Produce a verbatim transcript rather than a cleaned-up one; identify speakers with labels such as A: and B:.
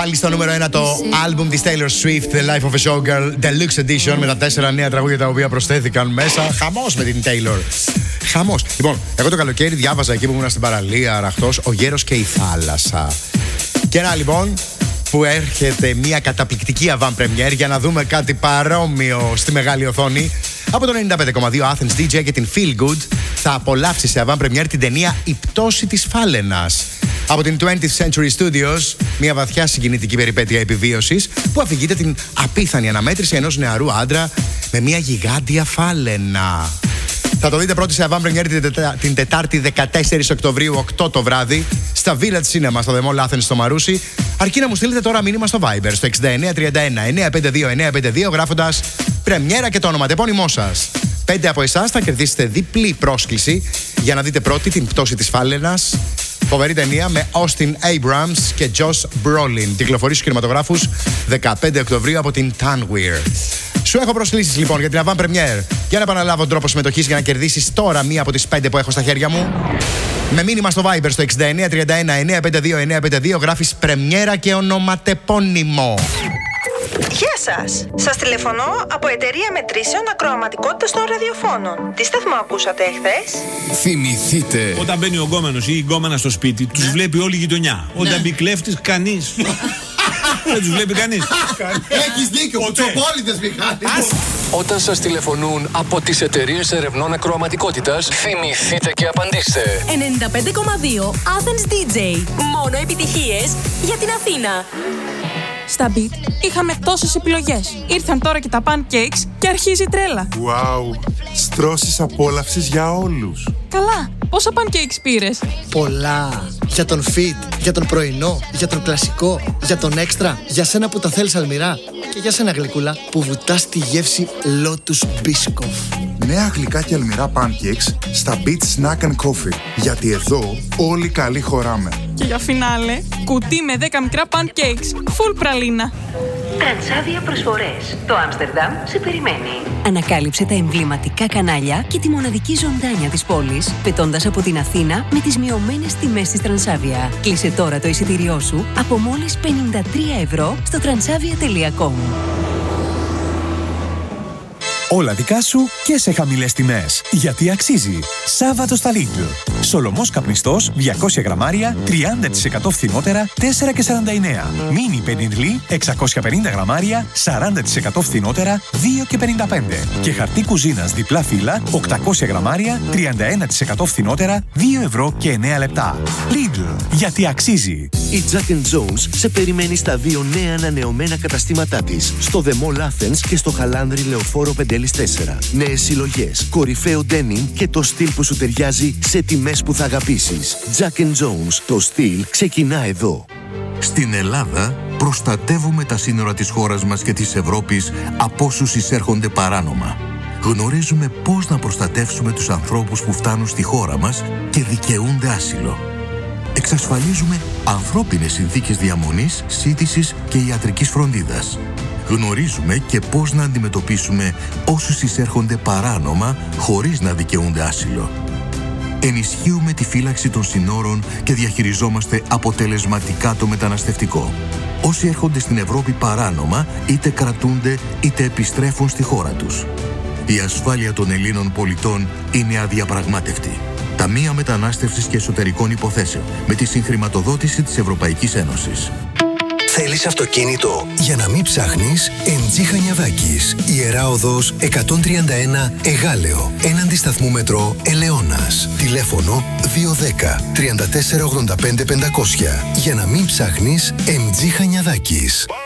A: Πάλι στο νούμερο ένα το άλμπουμ της Taylor Swift, The Life of a Showgirl Deluxe Edition, με τα τέσσερα νέα τραγούδια τα οποία προσθέθηκαν μέσα. Χαμός με την Taylor. Χαμός. Λοιπόν, εγώ το καλοκαίρι διάβαζα εκεί που ήμουν στην παραλία, αραχτός, Ο Γέρος και η Θάλασσα. Και ένα λοιπόν που έρχεται μια καταπληκτική avant-premiere για να δούμε κάτι παρόμοιο στη μεγάλη οθόνη. Από το ενενήντα πέντε κόμμα δύο Athens ντι τζέι και την Feel Good θα απολαύσει σε avant-premiere την ταινία «Η πτώση της Φάλαινας». Από την twentieth Century Studios, μια βαθιά συγκινητική περιπέτεια επιβίωσης που αφηγείται την απίθανη αναμέτρηση ενός νεαρού άντρα με μια γιγάντια φάλαινα. Θα το δείτε πρώτη σε avant-premiere την, τετά, την Τετάρτη δεκατέσσερις Οκτωβρίου, οκτώ το βράδυ, στα Village Cinema στο The Mall Athens στο Μαρούσι. Αρκεί να μου στείλετε τώρα μήνυμα στο Viber στο εξήντα εννέα τριάντα ένα εννιακόσια πενήντα δύο εννιακόσια πενήντα δύο γράφοντας «Πρεμιέρα» και το ονοματεπώνυμό σας. Πέντε από εσάς θα κερδίσετε διπλή πρόσκληση για να δείτε πρώτη την πτώση της Φάλαινας. Φοβερή ταινία με Austin Abrams και Josh Brolin. Κυκλοφορεί στους κινηματογράφους δεκαπέντε Οκτωβρίου από την Tanweer. Σου έχω προσκλήσεις λοιπόν για την avant premiere. Για να επαναλάβω τρόπο συμμετοχής για να κερδίσεις τώρα μία από τις πέντε που έχω στα χέρια μου. Με μήνυμα στο Viber στο εξήντα εννέα τριάντα ένα εννιακόσια πενήντα δύο εννιακόσια πενήντα δύο γράφεις «Πρεμιέρα» και ονοματεπώνυμο.
B: Γεια σας! Σας τηλεφωνώ από εταιρεία μετρήσεων ακροαματικότητας των ραδιοφώνων. Τι σταθμό ακούσατε εχθές?
C: Θυμηθείτε.
D: Όταν μπαίνει ο γκόμενος ή η γκόμενα στο σπίτι, τους ναι. βλέπει όλη η γειτονιά. Ναι. Όταν μπει κλέφτης, κανείς. Δεν τους βλέπει κανείς.
E: Έχεις δίκιο, κουτσοπόλητες Μιχάλη.
C: Όταν σας τηλεφωνούν από τις εταιρείες ερευνών ακροαματικότητας, θυμηθείτε και απαντήστε.
F: ενενήντα πέντε κόμμα δύο Athens ντι τζέι. Μόνο επιτυχίες για την Αθήνα.
G: Στα Beat είχαμε τόσες επιλογές. Ήρθαν τώρα και τα pancakes και αρχίζει η τρέλα.
H: Wow, στρώσεις απόλαυσης για όλους.
G: Καλά, πόσα pancakes πήρες?
I: Πολλά. Για τον fit, για τον πρωινό, για τον κλασικό, για τον έξτρα, για σένα που τα θέλεις αλμυρά και για σένα γλυκούλα που βουτάς τη γεύση Lotus Biscoff.
H: Νέα γλυκά και αλμυρά pancakes στα Beat Snack and Coffee. Γιατί εδώ όλοι καλοί χωράμε.
G: Και για φινάλε, κουτί με δέκα μικρά pancakes, full πραλίνα.
J: Τρανσάβια προσφορές. Το Άμστερνταμ σε περιμένει.
F: Ανακάλυψε τα εμβληματικά κανάλια και τη μοναδική ζωντάνια της πόλης, πετώντας από την Αθήνα με τις μειωμένες τιμές της Τρανσάβια. Κλείσε τώρα το εισιτήριό σου από μόλις πενήντα τρία ευρώ στο τρανσάβια τελεία κομ.
K: Όλα δικά σου και σε χαμηλές τιμές. Γιατί αξίζει. Σάββατο στα Lidl. Σολομός καπνιστός διακόσια γραμμάρια, τριάντα τοις εκατό φθηνότερα, τέσσερα και σαράντα εννέα. Μίνι πενιντλί, εξακόσια πενήντα γραμμάρια, σαράντα τοις εκατό φθηνότερα, δύο και πενήντα πέντε. Και χαρτί κουζίνας διπλά φύλλα, οκτακόσια γραμμάρια, τριάντα ένα τοις εκατό φθηνότερα, δύο ευρώ και εννέα λεπτά. Lidl. Γιατί αξίζει.
L: Η Jack and Jones σε περιμένει στα δύο νέα ανανεωμένα καταστήματά της, στο The Mall Athens και στο Χαλάνδρη Λεωφόρο Πεντέλης τέσσερα. Νέες συλλογές, κορυφαίο denim και το στυλ που σου ταιριάζει σε τιμές που θα αγαπήσεις. Jack and Jones, το στυλ ξεκινά εδώ.
M: Στην Ελλάδα προστατεύουμε τα σύνορα της χώρας μας και της Ευρώπης από όσους εισέρχονται παράνομα. Γνωρίζουμε πώς να προστατεύσουμε τους ανθρώπους που φτάνουν στη χώρα μας και δικαιούνται άσυλο. Εξασφαλίζουμε ανθρώπινες συνθήκες διαμονής, σύντησης και ιατρικής φροντίδας. Γνωρίζουμε και πώς να αντιμετωπίσουμε όσους εισέρχονται παράνομα χωρίς να δικαιούνται άσυλο. Ενισχύουμε τη φύλαξη των συνόρων και διαχειριζόμαστε αποτελεσματικά το μεταναστευτικό. Όσοι έρχονται στην Ευρώπη παράνομα είτε κρατούνται είτε επιστρέφουν στη χώρα τους. Η ασφάλεια των Ελλήνων πολιτών είναι αδιαπραγμάτευτη. Ταμεία Μετανάστευσης και Εσωτερικών Υποθέσεων με τη συγχρηματοδότηση της Ευρωπαϊκής Ένωσης.
N: Θέλεις αυτοκίνητο? Για να μην ψάχνεις, εμ τζι Χανιαδάκης. Ιερά Οδός εκατόν τριάντα ένα Εγάλεο. Έναντι σταθμού μετρό Ελαιώνας. Τηλέφωνο δύο ένα μηδέν τρία τέσσερα ογδόντα πέντε πεντακόσια. Για να μην ψάχνεις, εμ τζι Χανιαδάκης.